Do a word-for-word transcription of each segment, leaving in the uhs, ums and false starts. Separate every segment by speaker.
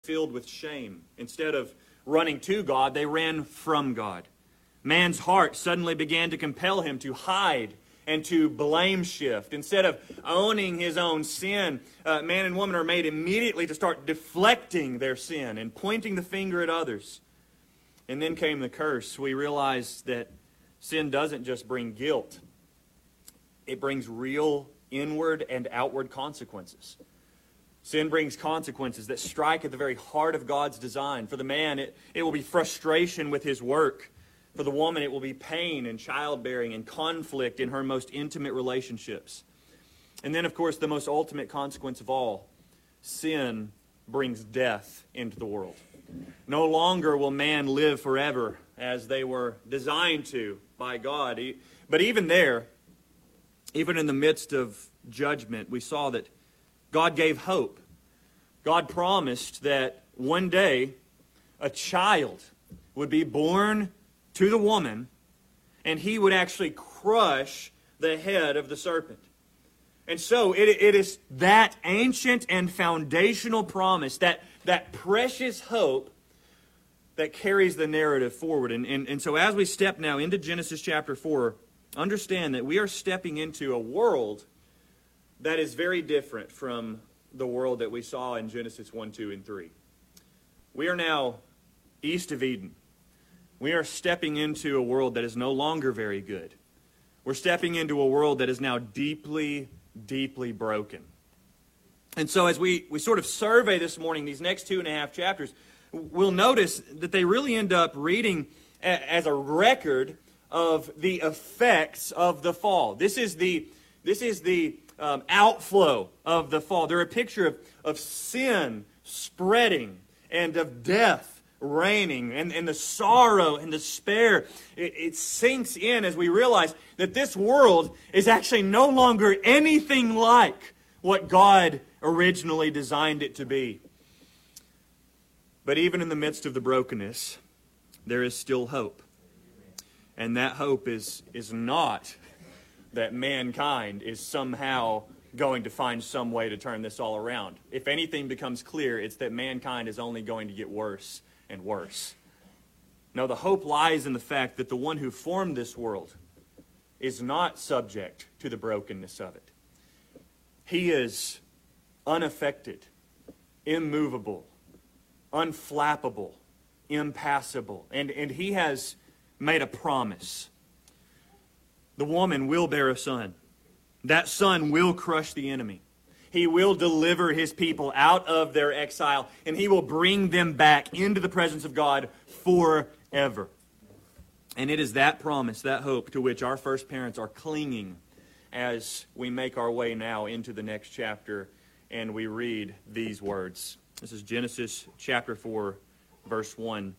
Speaker 1: filled with shame. Instead of running to God, they ran from God. Man's heart suddenly began to compel him to hide and to blame shift. Instead of owning his own sin, uh, man and woman are made immediately to start deflecting their sin and pointing the finger at others. And then came the curse. We realized that sin doesn't just bring guilt. It brings real inward and outward consequences. Sin brings consequences that strike at the very heart of God's design. For the man, it, it will be frustration with his work. For the woman, it will be pain and childbearing and conflict in her most intimate relationships. And then, of course, the most ultimate consequence of all, sin brings death into the world. No longer will man live forever as they were designed to by God. But even there, even in the midst of judgment, we saw that God gave hope. God promised that one day a child would be born to the woman, and he would actually crush the head of the serpent. And so it, it is that ancient and foundational promise, that, that precious hope, that carries the narrative forward. And, and, and so as we step now into Genesis chapter four, understand that we are stepping into a world that is very different from the world that we saw in Genesis one, two, and three. We are now east of Eden. We are stepping into a world that is no longer very good. We're stepping into a world that is now deeply, deeply broken. And so as we, we sort of survey this morning, these next two and a half chapters, we'll notice that they really end up reading a, as a record of the effects of the fall. This is the, this is the um, outflow of the fall. They're a picture of, of sin spreading and of death reigning, and, and the sorrow and despair. It, it sinks in as we realize that this world is actually no longer anything like what God originally designed it to be. But even in the midst of the brokenness, there is still hope. And that hope is, is not that mankind is somehow going to find some way to turn this all around. If anything becomes clear, it's that mankind is only going to get worse and worse. No, the hope lies in the fact that the one who formed this world is not subject to the brokenness of it. He is unaffected, immovable, unflappable, impassible. And, and he has made a promise. The woman will bear a son. That son will crush the enemy. He will deliver his people out of their exile, and he will bring them back into the presence of God forever. And it is that promise, that hope, to which our first parents are clinging as we make our way now into the next chapter and we read these words. This is Genesis chapter four, verse one.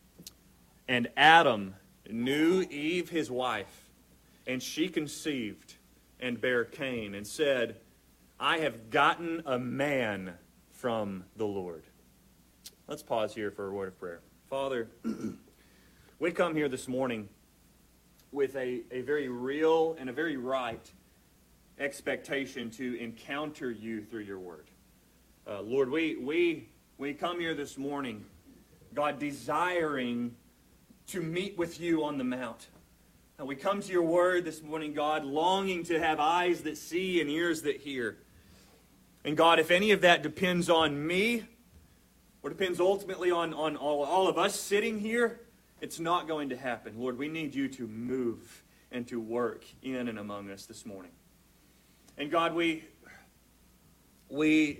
Speaker 1: And Adam knew Eve his wife, and she conceived and bare Cain, and said, I have gotten a man from the Lord. Let's pause here for a word of prayer. Father, we come here this morning with a, a very real and a very right expectation to encounter you through your word. Uh, Lord, we, we, we come here this morning, God, desiring to meet with you on the mount. And we come to your word this morning, God, longing to have eyes that see and ears that hear. And God, if any of that depends on me, or depends ultimately on, on all, all of us sitting here, it's not going to happen. Lord, we need you to move and to work in and among us this morning. And God, we, we,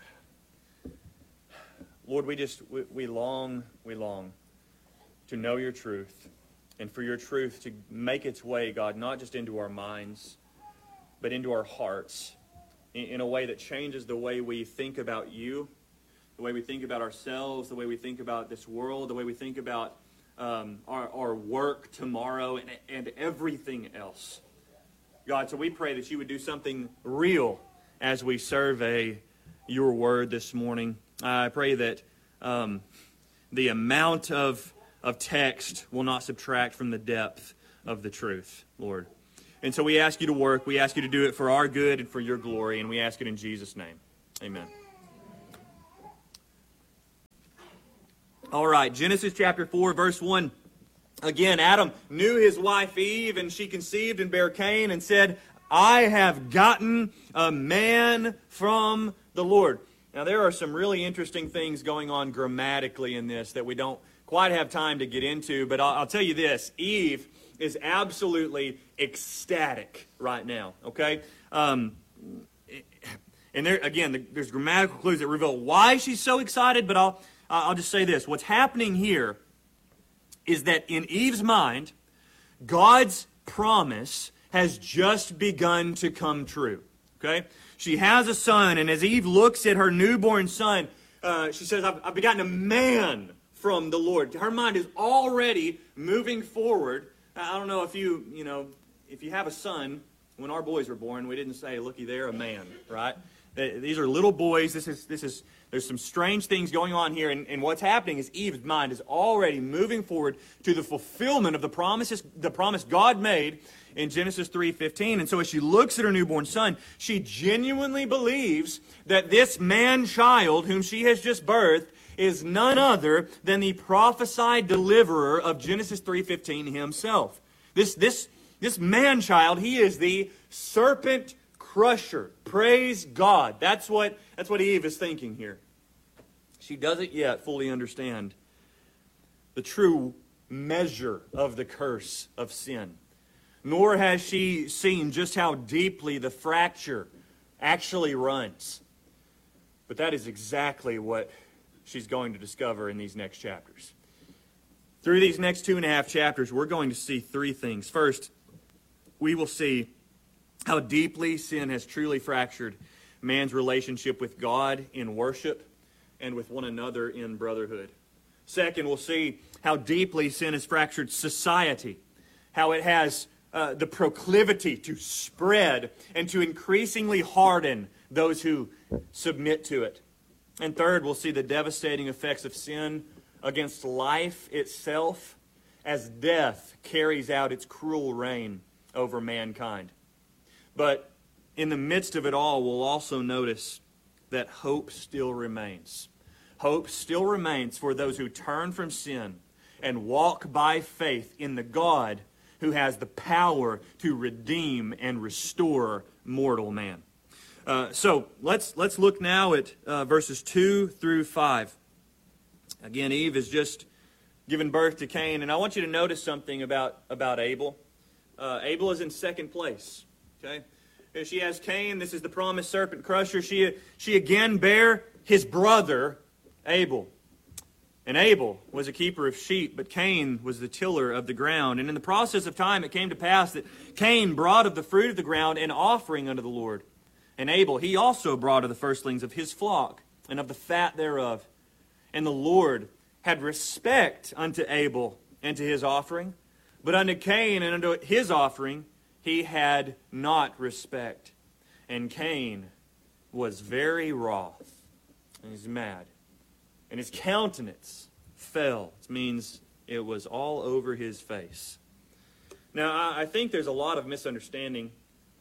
Speaker 1: Lord, we just, we, we long, we long to know your truth, and for your truth to make its way, God, not just into our minds, but into our hearts, in, in a way that changes the way we think about you, the way we think about ourselves, the way we think about this world, the way we think about um, our, our work tomorrow, and, and everything else. God, so we pray that you would do something real as we survey your word this morning. I pray that um, the amount of, of text will not subtract from the depth of the truth, Lord. And so we ask you to work. We ask you to do it for our good and for your glory, and we ask it in Jesus' name. Amen. All right, Genesis chapter four, verse one. Again, Adam knew his wife Eve, and she conceived and bare Cain and said, I have gotten a man from the Lord. Now, there are some really interesting things going on grammatically in this that we don't quite have time to get into, but I'll, I'll tell you this. Eve is absolutely ecstatic right now, okay? Um, and there, again, there's grammatical clues that reveal why she's so excited, but I'll, I'll just say this. What's happening here is that in Eve's mind, God's promise has just begun to come true, okay? She has a son, and as Eve looks at her newborn son, uh, she says, I've, I've begotten a man from the Lord. Her mind is already moving forward. I don't know if you, you know, if you have a son, when our boys were born, we didn't say, looky there, a man, right? These are little boys. This is, this is, there's some strange things going on here, and, and what's happening is Eve's mind is already moving forward to the fulfillment of the promises, the promise God made in Genesis three fifteen. And so as she looks at her newborn son, she genuinely believes that this man-child whom she has just birthed is none other than the prophesied deliverer of Genesis three fifteen himself. This, this, this man-child, he is the serpent crusher. Praise God. That's what, that's what Eve is thinking here. She doesn't yet fully understand the true measure of the curse of sin. Nor has she seen just how deeply the fracture actually runs. But that is exactly what she's going to discover in these next chapters. Through these next two and a half chapters, we're going to see three things. First, we will see how deeply sin has truly fractured man's relationship with God in worship and with one another in brotherhood. Second, we'll see how deeply sin has fractured society, how it has uh, the proclivity to spread and to increasingly harden those who submit to it. And third, we'll see the devastating effects of sin against life itself as death carries out its cruel reign over mankind. But in the midst of it all, we'll also notice that hope still remains. Hope still remains for those who turn from sin and walk by faith in the God who has the power to redeem and restore mortal man. Uh, so let's let's look now at uh, verses two through five. Again, Eve has just given birth to Cain, and I want you to notice something about, about Abel. Uh, Abel is in second place. Okay, she has Cain. This is the promised serpent crusher. She she again bare his brother Abel. And Abel was a keeper of sheep, but Cain was the tiller of the ground. And in the process of time, it came to pass that Cain brought of the fruit of the ground an offering unto the Lord. And Abel, he also brought of the firstlings of his flock and of the fat thereof. And the Lord had respect unto Abel and to his offering, but unto Cain and unto his offering he had not respect. And Cain was very wroth, and he's mad. And his countenance fell. It means it was all over his face. Now, I think there's a lot of misunderstanding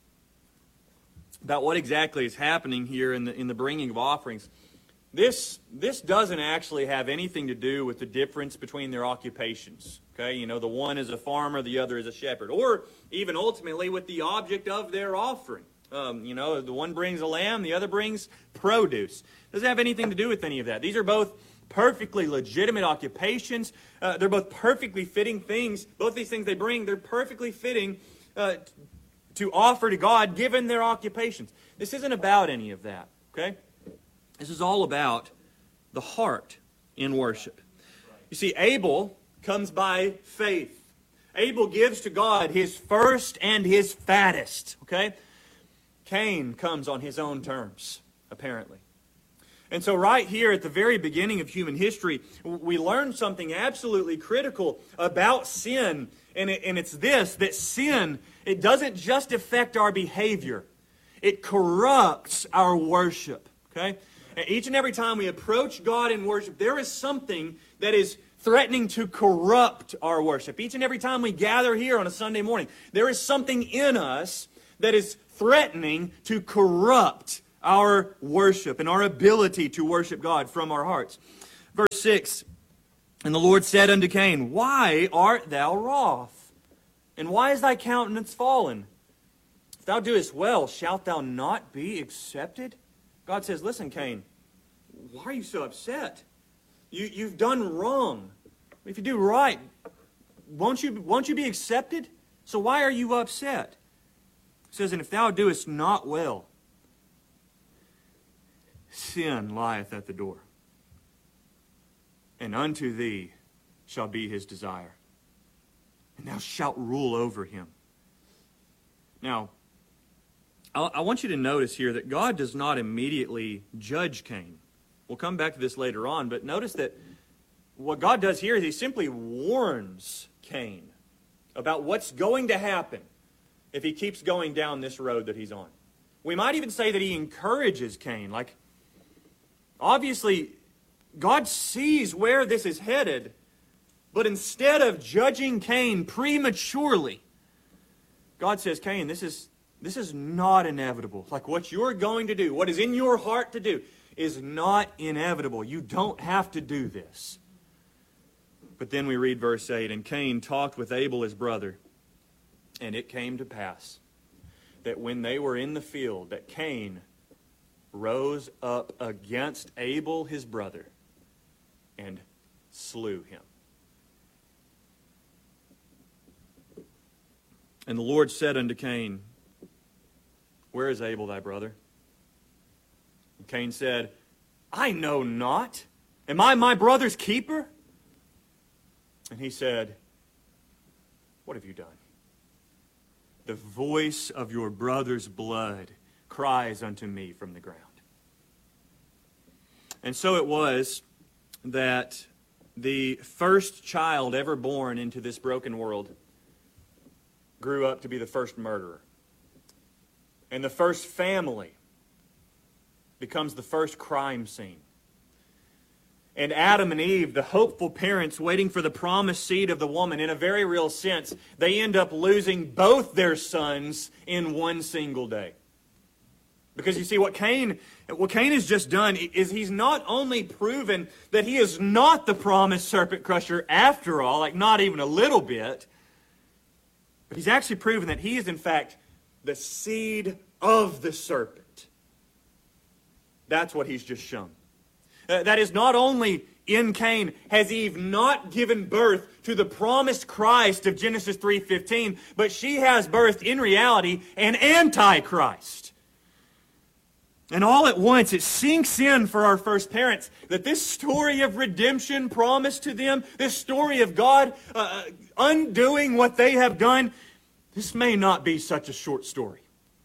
Speaker 1: about what exactly is happening here in the in the bringing of offerings. This this doesn't actually have anything to do with the difference between their occupations. Okay, you know, the one is a farmer, the other is a shepherd, or even ultimately with the object of their offering. Um, you know, the one brings a lamb, the other brings produce. Doesn't have anything to do with any of that. These are both perfectly legitimate occupations. Uh, they're both perfectly fitting things. Both these things they bring, they're perfectly fitting uh, to offer to God given their occupations. This isn't about any of that, okay? This is all about the heart in worship. You see, Abel comes by faith. Abel gives to God his first and his fattest, okay? Cain comes on his own terms, apparently. And so right here at the very beginning of human history, we learn something absolutely critical about sin. And, it, and it's this, that sin, it doesn't just affect our behavior. It corrupts our worship. Okay? And each and every time we approach God in worship, there is something that is threatening to corrupt our worship. Each and every time we gather here on a Sunday morning, there is something in us that is threatening to corrupt our worship and our ability to worship God from our hearts. Verse six, And the Lord said unto Cain, Why art thou wroth? And why is thy countenance fallen? If thou doest well, shalt thou not be accepted? God says, listen, Cain, why are you so upset? You, you've done wrong. If you do right, won't you, won't you be accepted? So why are you upset? It says, And if thou doest not well, sin lieth at the door, and unto thee shall be his desire, and thou shalt rule over him. Now, I want you to notice here that God does not immediately judge Cain. We'll come back to this later on, but notice that what God does here is he simply warns Cain about what's going to happen if he keeps going down this road that he's on. We might even say that he encourages Cain. Like, obviously, God sees where this is headed, but instead of judging Cain prematurely, God says, Cain, this is, this is not inevitable. Like what you're going to do, what is in your heart to do, is not inevitable. You don't have to do this. But then we read verse eight, And Cain talked with Abel his brother, and it came to pass that when they were in the field, that Cain rose up against Abel his brother and slew him. And the Lord said unto Cain, Where is Abel thy brother? And Cain said, I know not. Am I my brother's keeper? And he said, What have you done? The voice of your brother's blood cries unto me from the ground. And so it was that the first child ever born into this broken world grew up to be the first murderer. And the first family becomes the first crime scene. And Adam and Eve, the hopeful parents waiting for the promised seed of the woman, in a very real sense, they end up losing both their sons in one single day. Because you see, what Cain, what Cain has just done is he's not only proven that he is not the promised serpent crusher after all, like not even a little bit, but he's actually proven that he is in fact the seed of the serpent. That's what he's just shown. Uh, that is, not only in Cain has Eve not given birth to the promised Christ of Genesis three fifteen, but she has birthed in reality an Antichrist. And all at once it sinks in for our first parents that this story of redemption promised to them, this story of God uh, undoing what they have done, this may not be such a short story.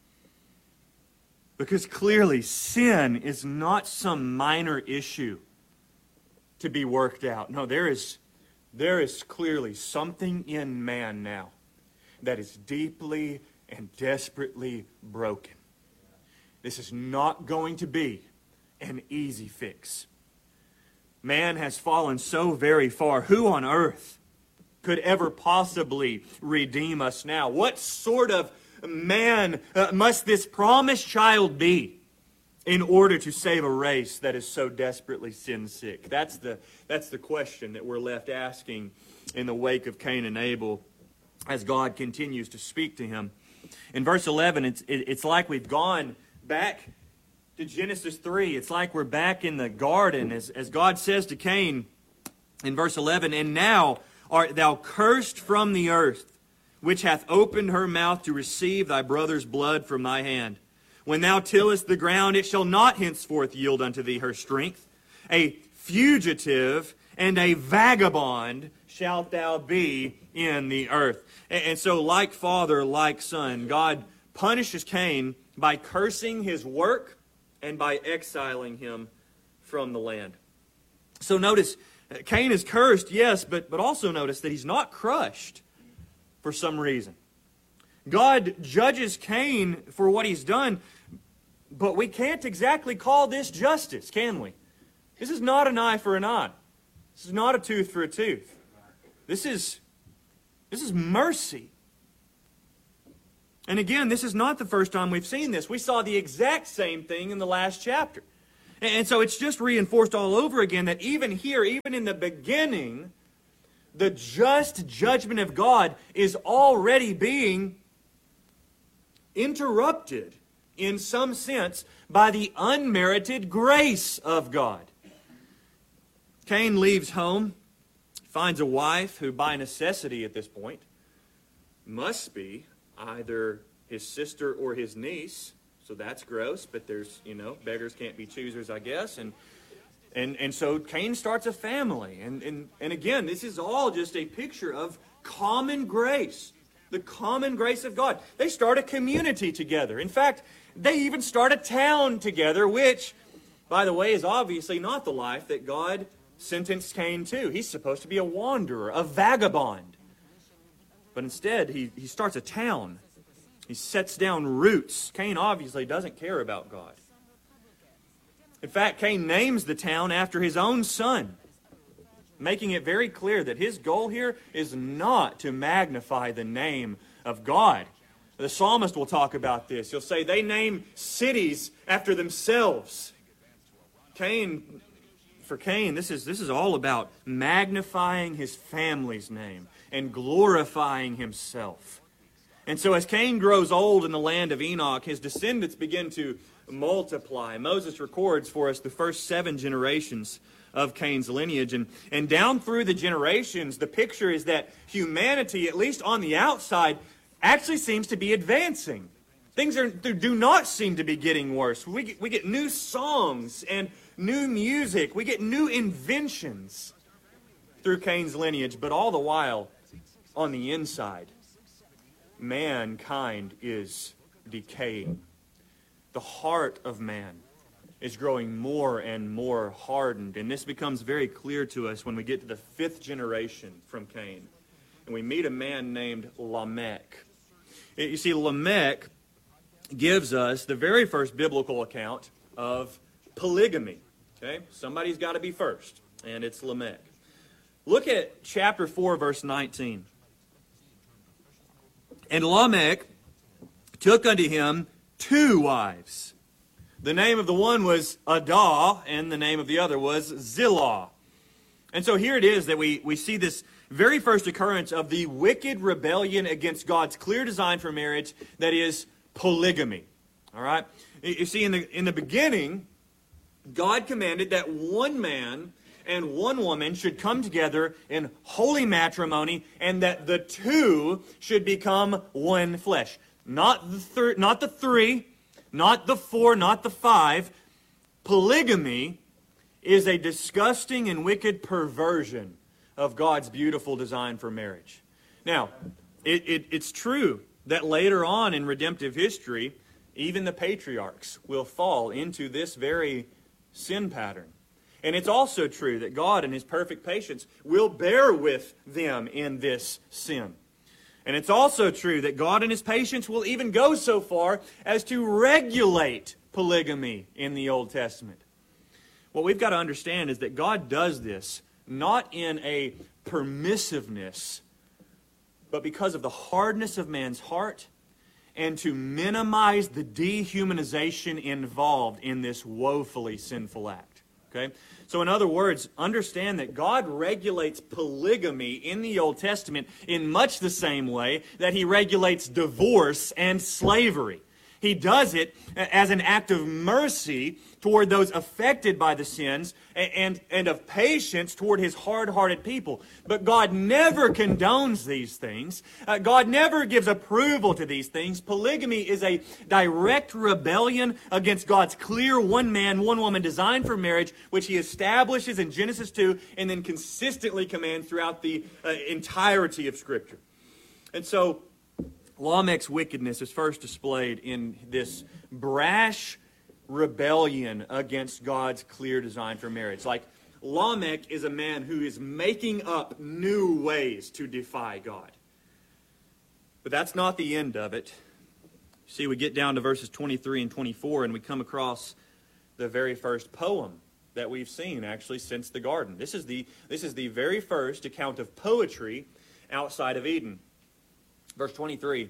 Speaker 1: Because clearly sin is not some minor issue to be worked out. No, there is, there is clearly something in man now that is deeply and desperately broken. This is not going to be an easy fix. Man has fallen so very far. Who on earth could ever possibly redeem us now? What sort of man uh, must this promised child be in order to save a race that is so desperately sin-sick? That's the, that's the question that we're left asking in the wake of Cain and Abel as God continues to speak to him. In verse eleven, it's, it, it's like we've gone back to Genesis three. It's like we're back in the garden as, as God says to Cain in verse eleven, And now art thou cursed from the earth, which hath opened her mouth to receive thy brother's blood from thy hand. When thou tillest the ground, it shall not henceforth yield unto thee her strength. A fugitive and a vagabond shalt thou be in the earth. And, and so like father, like son, God punishes Cain by cursing his work and by exiling him from the land. So notice, Cain is cursed, yes, but, but also notice that he's not crushed for some reason. God judges Cain for what he's done, but we can't exactly call this justice, can we? This is not an eye for an eye. This is not a tooth for a tooth. This is, this is mercy. And again, this is not the first time we've seen this. We saw the exact same thing in the last chapter. And so it's just reinforced all over again that even here, even in the beginning, the just judgment of God is already being interrupted in some sense by the unmerited grace of God. Cain leaves home, finds a wife who by necessity at this point must be either his sister or his niece. So that's gross, but there's, you know, beggars can't be choosers, I guess. And and and so Cain starts a family. And, and, and again, this is all just a picture of common grace. The common grace of God. They start a community together. In fact, they even start a town together, which, by the way, is obviously not the life that God sentenced Cain to. He's supposed to be a wanderer, a vagabond. But instead, he, he starts a town. He sets down roots. Cain obviously doesn't care about God. In fact, Cain names the town after his own son, making it very clear that his goal here is not to magnify the name of God. The psalmist will talk about this. He'll say they name cities after themselves. Cain, for Cain, this is, this is all about magnifying his family's name and glorifying himself. And so as Cain grows old in the land of Enoch, his descendants begin to multiply. Moses records for us the first seven generations of Cain's lineage. And, and down through the generations, the picture is that humanity, at least on the outside, actually seems to be advancing. Things are, do not seem to be getting worse. We get, we get new songs and new music. We get new inventions through Cain's lineage. But all the while, on the inside, mankind is decaying. The heart of man is growing more and more hardened. And this becomes very clear to us when we get to the fifth generation from Cain. And we meet a man named Lamech. You see, Lamech gives us the very first biblical account of polygamy. Okay? Somebody's got to be first, and it's Lamech. Look at chapter four, verse nineteen. And Lamech took unto him two wives. The name of the one was Adah, and the name of the other was Zillah. And so here it is that we, we see this very first occurrence of the wicked rebellion against God's clear design for marriage, that is polygamy. All right? You see, in the, in the beginning, God commanded that one man and one woman should come together in holy matrimony, and that the two should become one flesh. Not the thir- not the three, not the four, not the five. Polygamy is a disgusting and wicked perversion of God's beautiful design for marriage. Now, it, it, it's true that later on in redemptive history, even the patriarchs will fall into this very sin pattern. And it's also true that God in His perfect patience will bear with them in this sin. And it's also true that God in His patience will even go so far as to regulate polygamy in the Old Testament. What we've got to understand is that God does this not in a permissiveness, but because of the hardness of man's heart, and to minimize the dehumanization involved in this woefully sinful act. Okay? So in other words, understand that God regulates polygamy in the Old Testament in much the same way that He regulates divorce and slavery. He does it as an act of mercy toward those affected by the sins and, and of patience toward His hard-hearted people. But God never condones these things. Uh, God never gives approval to these things. Polygamy is a direct rebellion against God's clear one-man, one-woman design for marriage, which He establishes in Genesis two and then consistently commands throughout the uh, entirety of Scripture. And so, Lamech's wickedness is first displayed in this brash rebellion against God's clear design for marriage. Like, Lamech is a man who is making up new ways to defy God. But that's not the end of it. See, we get down to verses twenty-three and twenty-four, and we come across the very first poem that we've seen, actually, since the garden. This is the, this is the very first account of poetry outside of Eden. Verse twenty-three.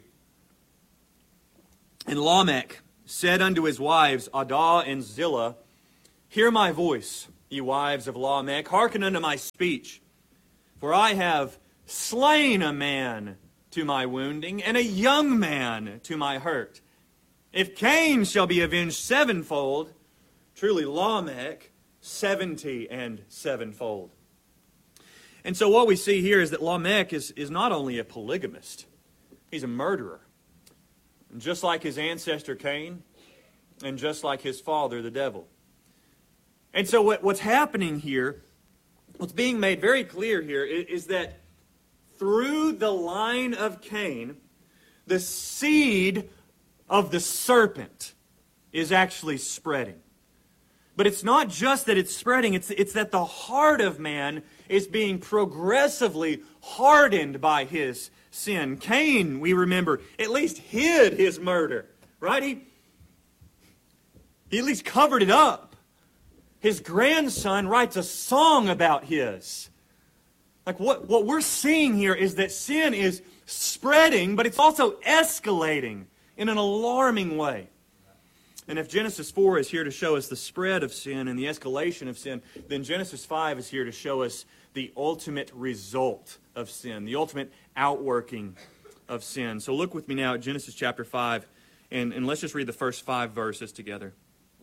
Speaker 1: And Lamech said unto his wives, Adah and Zillah, Hear my voice, ye wives of Lamech, hearken unto my speech. For I have slain a man to my wounding, and a young man to my hurt. If Cain shall be avenged sevenfold, truly Lamech seventy and sevenfold. And so what we see here is that Lamech is, is not only a polygamist, he's a murderer. And just like his ancestor Cain, and just like his father, the devil. And so what, what's happening here, what's being made very clear here, is, is that through the line of Cain, the seed of the serpent is actually spreading. But it's not just that it's spreading, it's, it's that the heart of man is being progressively hardened by his sin. Cain, we remember, at least hid his murder, right? He, he at least covered it up. His grandson writes a song about his. Like what, what we're seeing here is that sin is spreading, but it's also escalating in an alarming way. And if Genesis four is here to show us the spread of sin and the escalation of sin, then Genesis five is here to show us the ultimate result of sin, the ultimate outworking of sin. So look with me now at Genesis chapter five, and, and let's just read the first five verses together.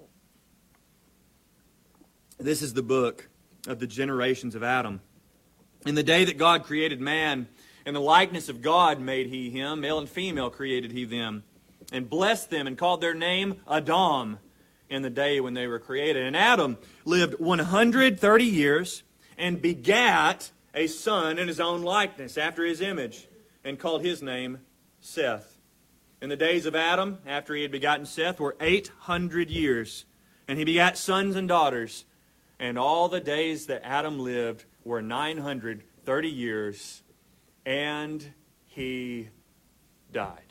Speaker 1: This is the book of the generations of Adam. In the day that God created man, in the likeness of God made he him, male and female created he them, and blessed them and called their name Adam in the day when they were created. And Adam lived one hundred thirty years and begat a son in his own likeness, after his image, and called his name Seth. And the days of Adam, after he had begotten Seth, were eight hundred years. And he begat sons and daughters. And all the days that Adam lived were nine hundred thirty years. And he died.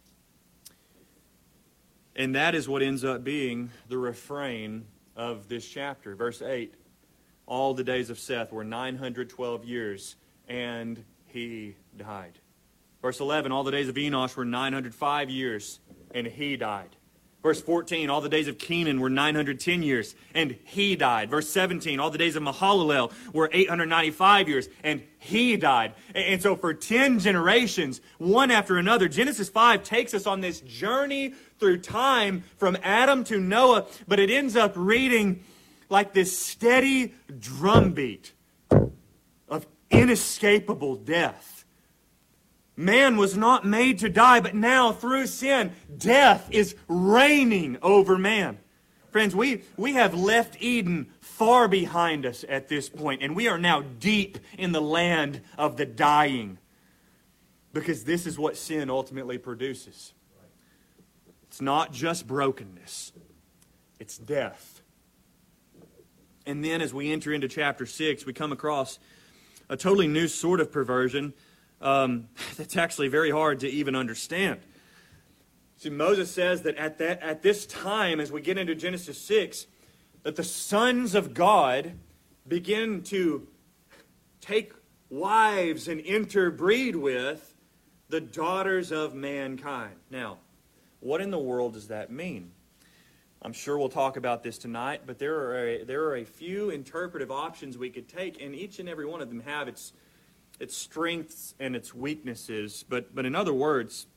Speaker 1: And that is what ends up being the refrain of this chapter. Verse eight. All the days of Seth were nine hundred twelve years, and he died. Verse eleven. All the days of Enosh were nine hundred five years, and he died. Verse fourteen. All the days of Kenan were nine hundred ten years, and he died. Verse seventeen. All the days of Mahalalel were eight hundred ninety-five years, and he died. And so for ten generations, one after another, Genesis five takes us on this journey through time from Adam to Noah, but it ends up reading like this steady drumbeat of inescapable death. Man was not made to die, but now through sin, death is reigning over man. Friends, we, we have left Eden far behind us at this point, and we are now deep in the land of the dying, because this is what sin ultimately produces. It's not just brokenness. It's death. And then as we enter into chapter six, we come across a totally new sort of perversion um, that's actually very hard to even understand. See, Moses says that at, that at this time, as we get into Genesis six, that the sons of God begin to take wives and interbreed with the daughters of mankind. Now, what in the world does that mean? I'm sure we'll talk about this tonight, but there are a, there are a few interpretive options we could take, and each and every one of them have its its strengths and its weaknesses. But but in other words,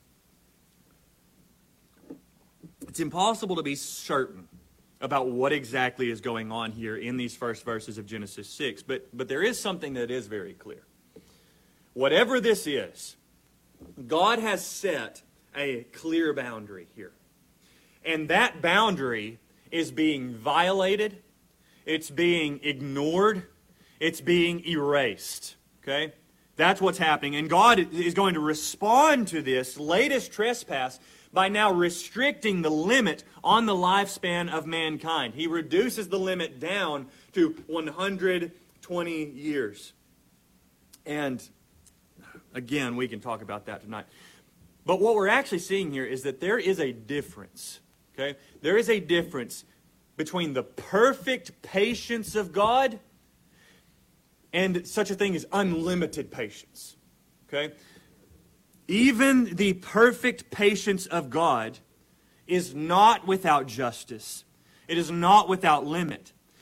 Speaker 1: it's impossible to be certain about what exactly is going on here in these first verses of Genesis six. But but there is something that is very clear. Whatever this is, God has set a clear boundary here. And that boundary is being violated, it's being ignored, it's being erased. Okay? That's what's happening. And God is going to respond to this latest trespass by now restricting the limit on the lifespan of mankind. He reduces the limit down to one hundred twenty years. And again, we can talk about that tonight. But what we're actually seeing here is that there is a difference. Okay? There is a difference between the perfect patience of God and such a thing as unlimited patience. Okay? Even the perfect patience of God is not without justice. It is not without limit.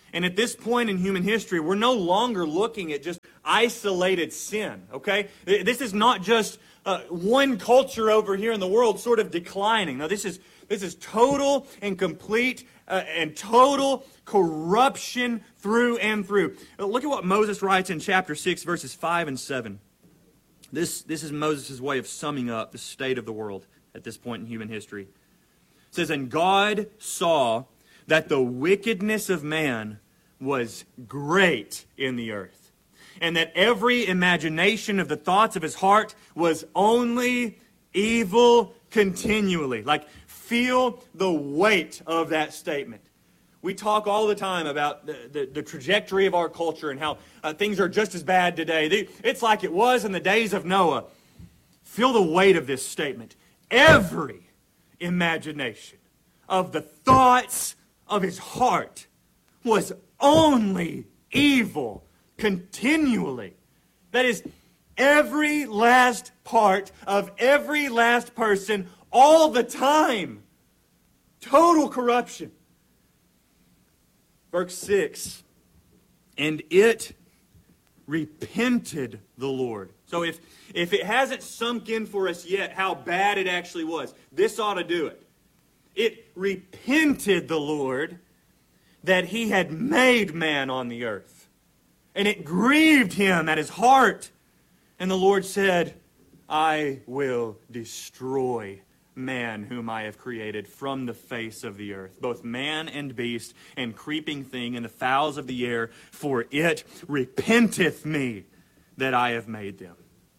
Speaker 1: And at this point in human history, we're no longer looking at just isolated sin, okay? This is not just uh, one culture over here in the world sort of declining. No, this is, this is total and complete uh, and total corruption through and through. Look at what Moses writes in chapter six, verses five and seven. This, this is Moses' way of summing up the state of the world at this point in human history. It says, "And God saw that the wickedness of man was great in the earth, and that every imagination of the thoughts of his heart was only evil continually." Like, feel the weight of that statement. We talk all the time about the, the, the trajectory of our culture and how uh, things are just as bad today. They, it's like it was in the days of Noah. Feel the weight of this statement. Every imagination of the thoughts of his heart was only evil continually. That is, every last part of every last person all the time. Total corruption. Verse six, "And it repented the Lord." So if, if it hasn't sunk in for us yet how bad it actually was, this ought to do it. It repented the Lord that he had made man on the earth. And it grieved him at his heart. And the Lord said, "I will destroy man whom I have created from the face of the earth, both man and beast, and creeping thing, and the fowls of the air, for it repenteth me that I have made them."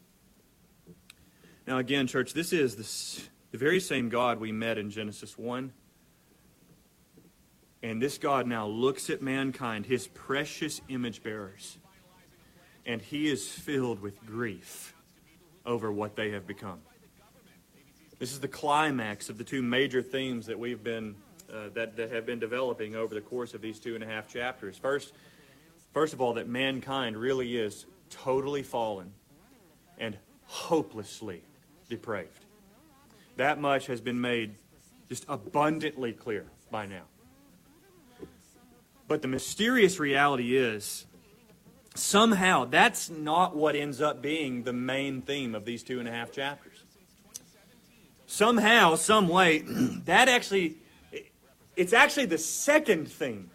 Speaker 1: Now again, church, this is the, the very same God we met in Genesis one. And this God now looks at mankind, his precious image bearers, and he is filled with grief over what they have become. This is the climax of the two major themes that we've been uh, that, that have been developing over the course of these two and a half chapters. First, first of all, that mankind really is totally fallen and hopelessly depraved. That much has been made just abundantly clear by now. But the mysterious reality is, somehow, that's not what ends up being the main theme of these two and a half chapters. Somehow, some way, that actually, it's actually the second theme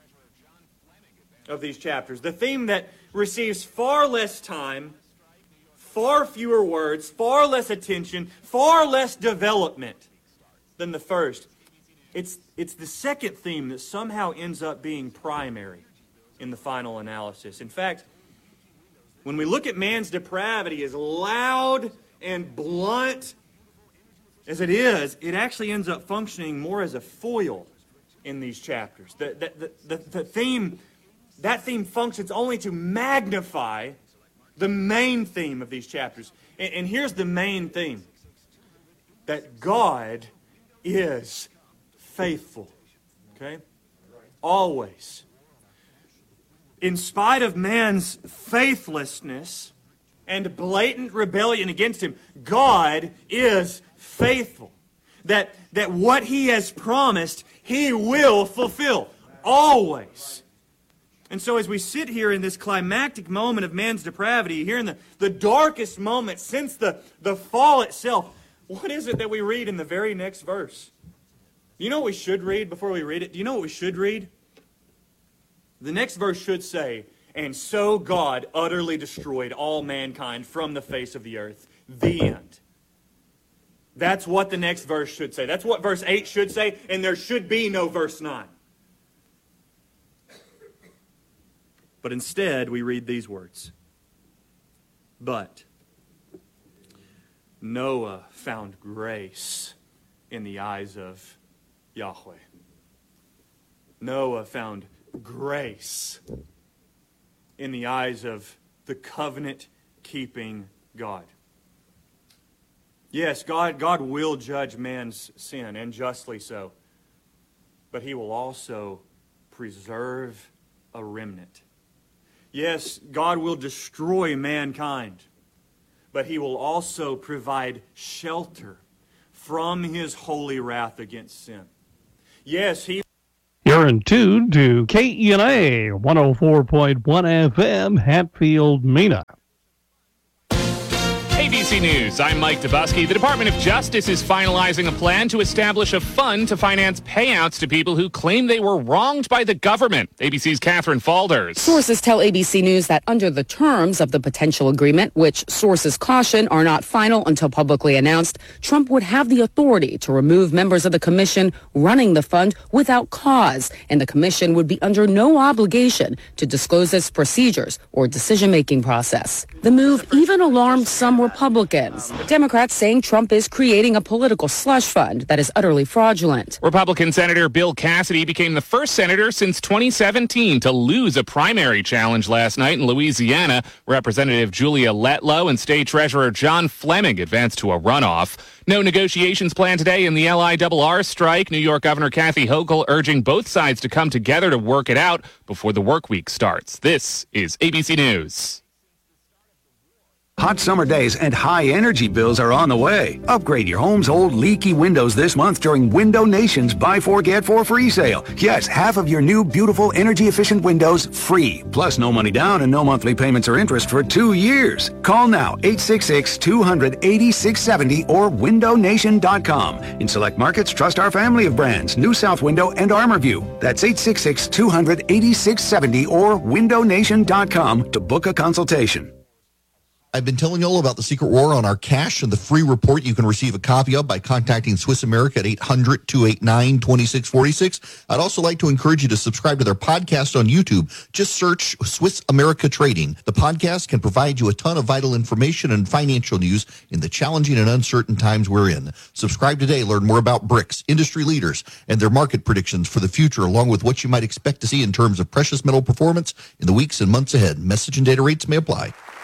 Speaker 1: of these chapters. The theme that receives far less time, far fewer words, far less attention, far less development than the first. It's, it's the second theme that somehow ends up being primary in the final analysis. In fact, when we look at man's depravity as loud and blunt as it is, it actually ends up functioning more as a foil in these chapters. The, the, the, the, the theme, that theme functions only to magnify the main theme of these chapters. And, and here's the main theme. That God is faithful. Okay? Always. In spite of man's faithlessness and blatant rebellion against him, God is faithful. That, that what he has promised, he will fulfill. Always. And so as we sit here in this climactic moment of man's depravity, here in the, the darkest moment since the, the fall itself, what is it that we read in the very next verse? Do you know what we should read before we read it? Do you know what we should read? The next verse should say, "And so God utterly destroyed all mankind from the face of the earth." The end. That's what the next verse should say. That's what verse eight should say, and there should be no verse nine. But instead, we read these words. "But Noah found grace in the eyes of Yahweh." Noah found grace in the eyes of the covenant-keeping God. Yes, God, God will judge man's sin, and justly so. But He will also preserve a remnant. Yes, God will destroy mankind, but He will also provide shelter from His holy wrath against sin. Yes, He...
Speaker 2: You're in tune to K E N A one oh four point one F M, Hatfield, Mena.
Speaker 3: A B C News, I'm Mike Dubusky. The Department of Justice is finalizing a plan to establish a fund to finance payouts to people who claim they were wronged by the government. A B C's Catherine Falders.
Speaker 4: Sources tell A B C News that under the terms of the potential agreement, which sources caution are not final until publicly announced, Trump would have the authority to remove members of the commission running the fund without cause, and the commission would be under no obligation to disclose its procedures or decision-making process. The move even alarmed some Republicans. Democrats saying Trump is creating a political slush fund that is utterly fraudulent.
Speaker 3: Republican Senator Bill Cassidy became the first senator since twenty seventeen to lose a primary challenge last night in Louisiana. Representative Julia Letlow and State Treasurer John Fleming advanced to a runoff. No negotiations planned today in the L I R R strike. New York Governor Kathy Hochul urging both sides to come together to work it out before the work week starts. This is A B C News.
Speaker 5: Hot summer days and high energy bills are on the way. Upgrade your home's old leaky windows this month during Window Nation's Buy Four Get Four free sale. Yes, half of your new beautiful energy efficient windows free. Plus no money down and no monthly payments or interest for two years. Call now eight six six, two hundred, eighty-six seventy or window nation dot com. In select markets, trust our family of brands, New South Window and ArmorView. That's eight six six, two hundred, eighty-six seventy or window nation dot com to book a consultation.
Speaker 6: I've been telling you all about the secret war on our cash and the free report you can receive a copy of by contacting Swiss America at eight hundred, two eight nine, two six four six. I'd also like to encourage you to subscribe to their podcast on YouTube. Just search Swiss America Trading. The podcast can provide you a ton of vital information and financial news in the challenging and uncertain times we're in. Subscribe today. Learn more about BRICS, industry leaders, and their market predictions for the future, along with what you might expect to see in terms of precious metal performance in the weeks and months ahead. Message and data rates may apply.